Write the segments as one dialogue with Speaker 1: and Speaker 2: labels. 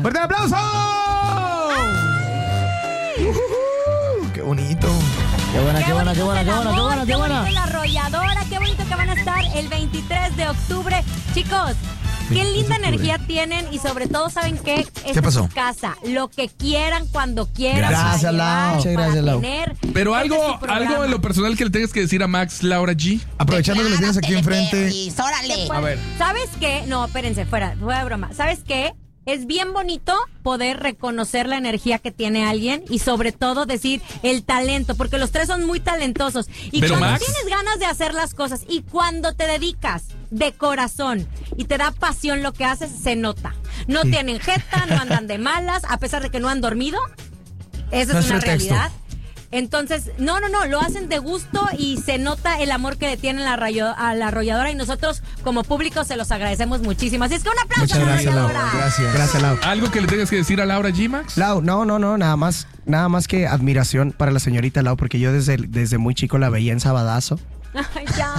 Speaker 1: ¡Fuerte el aplauso! ¡Qué bonito!
Speaker 2: Qué buena.
Speaker 3: La Arrolladora, qué bonito que van a estar el 23 de octubre. Chicos, qué linda energía tienen y sobre todo, ¿saben qué? Esta
Speaker 1: pasó?
Speaker 3: es su casa. Lo que quieran, cuando quieran.
Speaker 2: Gracias, Lau. Muchas gracias, Lau.
Speaker 4: Pero
Speaker 3: Este es su
Speaker 4: algo
Speaker 3: programa.
Speaker 4: en lo personal que le tengas que decir a Max, Laura G.
Speaker 1: Aprovechando que lo tienes aquí enfrente.
Speaker 5: ¡Órale!
Speaker 4: A ver.
Speaker 3: ¿Sabes qué? No, espérense, fuera de broma. ¿Sabes qué? Es bien bonito poder reconocer la energía que tiene alguien y sobre todo decir el talento, porque los tres son muy talentosos. Y
Speaker 4: Pero
Speaker 3: cuando
Speaker 4: Max,
Speaker 3: tienes ganas de hacer las cosas y cuando te dedicas de corazón y te da pasión lo que haces, se nota. No tienen jeta, no andan de malas, a pesar de que no han dormido. Esa
Speaker 1: No
Speaker 3: es
Speaker 1: es
Speaker 3: una
Speaker 1: pretexto.
Speaker 3: realidad. Entonces, no, lo hacen de gusto y se nota el amor que le tienen a la Arrolladora y nosotros como público se los agradecemos muchísimo. Así es que un aplauso
Speaker 1: Muchas
Speaker 3: a la
Speaker 1: gracias, Lau.
Speaker 3: Arrolladora.
Speaker 1: Gracias, Lau.
Speaker 4: algo que le tengas que decir a Laura G, Max.
Speaker 6: Lau, no, nada más que admiración para la señorita Lau, porque yo desde muy chico la veía en Sabadazo.
Speaker 3: Ay, ya.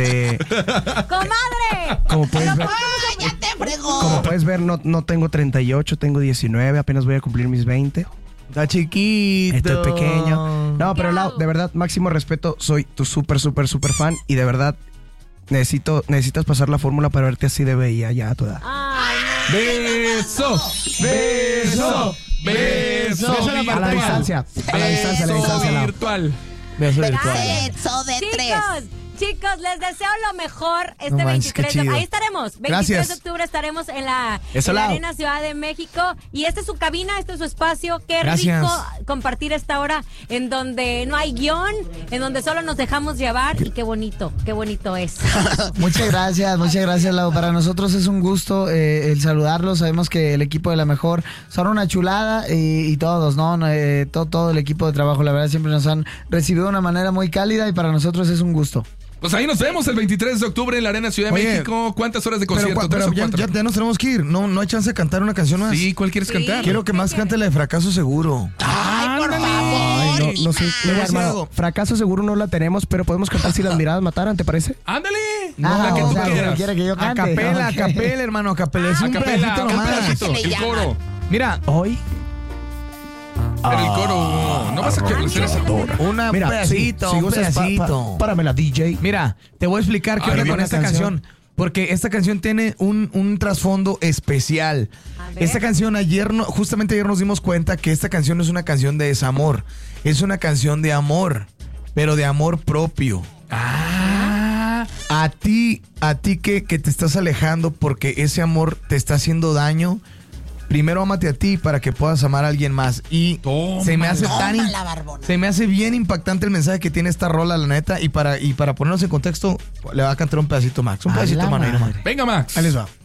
Speaker 3: ¡Comadre!
Speaker 6: Como puedes ver,
Speaker 5: ¡Ya te fregó!
Speaker 6: como puedes ver, no tengo 38, tengo 19, apenas voy a cumplir mis 20.
Speaker 1: Está chiquito.
Speaker 6: Estoy pequeño. No, pero Lau, de verdad, máximo respeto, soy tu súper fan y de verdad necesitas pasar la fórmula para verte así de bella ya a tu edad.
Speaker 3: Ay,
Speaker 4: Beso, beso, beso.
Speaker 6: A la distancia,
Speaker 4: Beso
Speaker 6: Lau.
Speaker 4: virtual.
Speaker 6: Beso virtual.
Speaker 5: Sexo de tres.
Speaker 3: Chicos, les deseo lo mejor este
Speaker 1: No manches,
Speaker 3: 23
Speaker 1: qué chido.
Speaker 3: Ahí estaremos. 23
Speaker 1: Gracias.
Speaker 3: de octubre estaremos en la
Speaker 6: Lau.
Speaker 3: Arena Ciudad de México. Y esta es su cabina, este es su espacio. Qué
Speaker 1: Gracias.
Speaker 3: rico compartir esta hora en donde no hay guión, en donde solo nos dejamos llevar. Y qué bonito es.
Speaker 2: Muchas gracias, Lau. Para nosotros es un gusto el saludarlos. Sabemos que el equipo de La Mejor son una chulada y todos, ¿no? Todo el equipo de trabajo, la verdad, siempre nos han recibido de una manera muy cálida y para nosotros es un gusto.
Speaker 4: Pues ahí nos vemos el 23 de octubre en la Arena Ciudad de
Speaker 1: Oye,
Speaker 4: México. ¿Cuántas horas de
Speaker 1: Pero,
Speaker 4: concierto?
Speaker 1: pero
Speaker 4: ¿Tres o
Speaker 1: ya,
Speaker 4: cuatro?
Speaker 1: ya nos tenemos que ir. No hay chance de cantar una canción más.
Speaker 4: Sí, ¿cuál quieres cantar?
Speaker 1: Quiero que Max cante la de Fracaso Seguro.
Speaker 5: ¡Ay, por favor!
Speaker 6: Ay, no sé. Mira,
Speaker 1: Demasiado.
Speaker 6: hermano, fracaso seguro no la tenemos, pero podemos cantar Si las miradas mataran, ¿te parece?
Speaker 4: ¡Ándale!
Speaker 1: No,
Speaker 4: la que tú
Speaker 1: o sea,
Speaker 4: quieras.
Speaker 2: quiere que yo
Speaker 1: A
Speaker 2: cante.
Speaker 1: capela,
Speaker 2: Ok.
Speaker 1: hermano, a capela. Es un pedacito
Speaker 4: un
Speaker 1: nomás.
Speaker 4: pedacito,
Speaker 5: ¿Cómo se le
Speaker 4: el coro.
Speaker 1: Mira,
Speaker 6: Hoy.
Speaker 4: Pero el coro, no vas a hacer esa.
Speaker 1: un
Speaker 6: Mira,
Speaker 1: pedacito,
Speaker 6: si
Speaker 1: un
Speaker 6: gustas,
Speaker 1: pedacito.
Speaker 6: páramela, DJ.
Speaker 1: Mira, te voy a explicar qué
Speaker 4: Ay,
Speaker 1: onda con
Speaker 4: buena
Speaker 1: esta canción. Porque esta canción tiene un trasfondo especial.
Speaker 3: A ver.
Speaker 1: Esta canción justamente ayer nos dimos cuenta que esta canción no es una canción de desamor. Es una canción de amor, pero de amor propio. A ti que te estás alejando porque ese amor te está haciendo daño. Primero ámate a ti para que puedas amar a alguien más. Y se me hace
Speaker 5: Tómala, barbona.
Speaker 1: se me hace bien impactante el mensaje que tiene esta rola, la neta. Y para ponernos en contexto, le va a cantar un pedacito Max. Un
Speaker 2: A
Speaker 1: pedacito,
Speaker 2: la
Speaker 1: mano. Ahí nomás.
Speaker 2: madre.
Speaker 4: Venga, Max.
Speaker 1: Ahí les va.